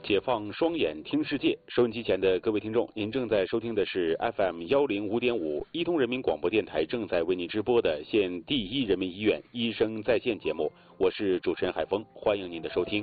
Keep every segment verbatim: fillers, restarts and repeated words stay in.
解放双眼听世界，收音机前的各位听众，您正在收听的是 F M 幺零五点五伊通人民广播电台正在为您直播的县第一人民医院医生在线节目，我是主持人海峰，欢迎您的收听。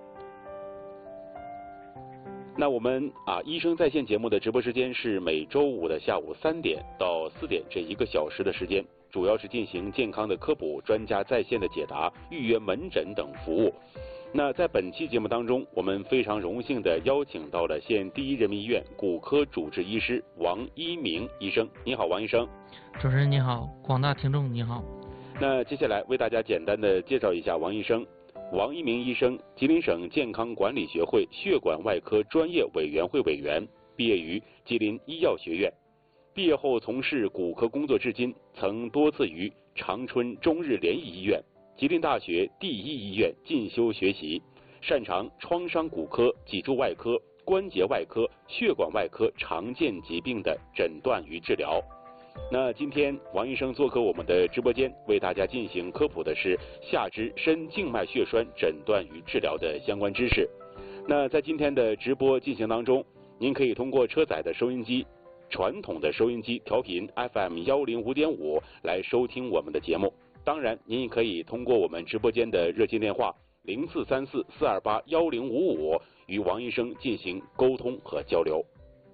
那我们啊，医生在线节目的直播时间是每周五的下午三点到四点这一个小时的时间，主要是进行健康的科普、专家在线的解答、预约门诊等服务。那在本期节目当中，我们非常荣幸的邀请到了县第一人民医院骨科主治医师王一鸣医生。你好，王医生。 主持人你好，广大听众你好。 那接下来为大家简单的介绍一下王医生。王一鸣医生，吉林省健康管理学会血管外科专业委员会委员，毕业于吉林医药学院。毕业后从事骨科工作至今，曾多次于长春中日联谊医院、吉林大学第一医院进修学习，擅长创伤骨科、脊柱外科、关节外科、血管外科常见疾病的诊断与治疗。那今天王医生做客我们的直播间，为大家进行科普的是下肢深静脉血栓诊断与治疗的相关知识。那在今天的直播进行当中，您可以通过车载的收音机、传统的收音机调频 F M 幺零五点五来收听我们的节目。当然，您也可以通过我们直播间的热线电话零四三四四二八幺零五五与王医生进行沟通和交流。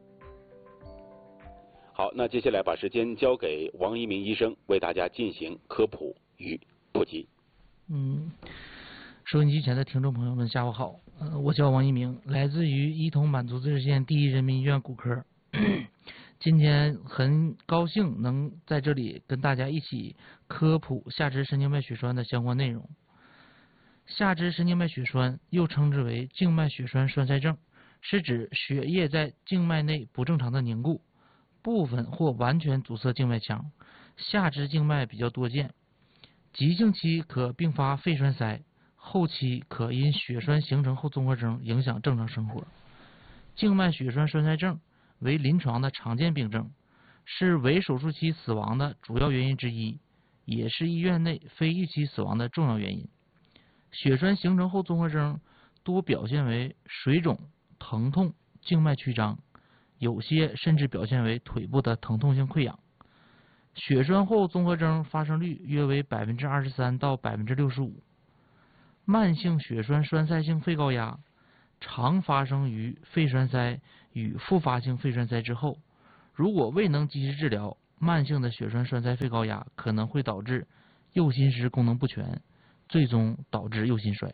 好，那接下来把时间交给王一鸣医生，为大家进行科普与普及。 嗯，收音机前的听众朋友们，下午好。呃，我叫王一鸣，来自于伊通满族自治县第一人民医院骨科。今天很高兴能在这里跟大家一起科普下肢神经脉血栓的相关内容。下肢神经脉血栓又称之为静脉血栓栓塞症，是指血液在静脉内不正常的凝固，部分或完全阻塞静脉腔，下肢静脉比较多见。急性期可并发肺栓塞，后期可因血栓形成后综合征影响正常生活。静脉血栓栓塞症为临床的常见病症，是围手术期死亡的主要原因之一，也是医院内非预期死亡的重要原因。血栓形成后综合征多表现为水肿、疼痛、静脉曲张，有些甚至表现为腿部的疼痛性溃疡。血栓后综合征发生率约为百分之二十三到百分之六十五。慢性血栓栓塞性肺高压常发生于肺栓塞与复发性肺栓塞之后，如果未能及时治疗，慢性的血栓栓塞肺高压可能会导致右心室功能不全，最终导致右心衰。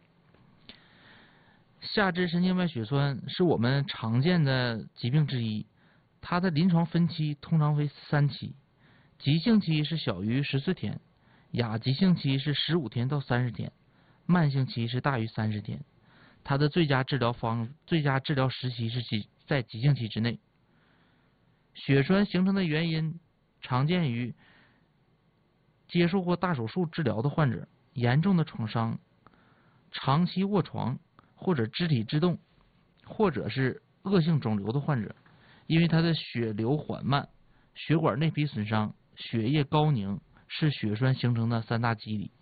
下肢神经脉血栓是我们常见的疾病之一，它的临床分期通常为三期，急性期是小于十四天，亚急性期是十五天到三十天，慢性期是大于三十天。它的最佳治疗方最佳治疗时期是在急性期之内。血栓形成的原因常见于接受过大手术治疗的患者、严重的创伤、长期卧床或者肢体制动，或者是恶性肿瘤的患者，因为它的血流缓慢、血管内皮损伤、血液高凝是血栓形成的三大机理。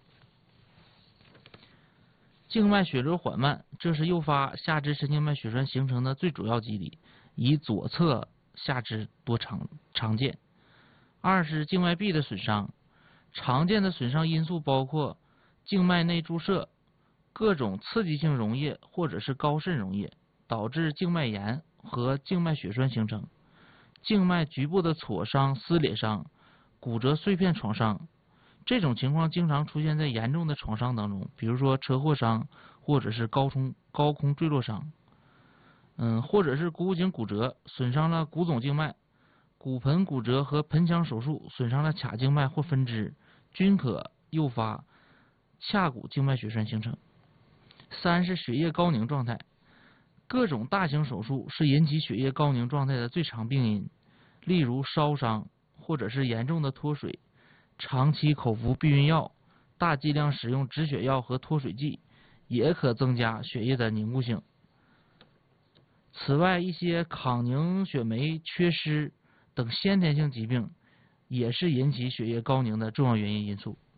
静脉血流缓慢，这是诱发下肢神经脉血栓形成的最主要机理，以左侧下肢多常常见。二是静脉壁的损伤，常见的损伤因素包括静脉内注射、各种刺激性溶液或者是高渗溶液，导致静脉炎和静脉血栓形成；静脉局部的挫伤、撕裂伤、骨折碎片创伤，这种情况经常出现在严重的创伤当中，比如说车祸伤或者是高空高空坠落伤，嗯，或者是股颈骨折损伤了骨总静脉，骨盆骨折和盆腔手术损伤了髂静脉或分支，均可诱发髂骨静脉血栓形成。三是血液高凝状态，各种大型手术是引起血液高凝状态的最常病因，例如烧伤或者是严重的脱水，长期口服避孕药、大剂量使用止血药和脱水剂也可增加血液的凝固性。此外，一些抗凝血酶缺失等先天性疾病也是引起血液高凝的重要原因因素。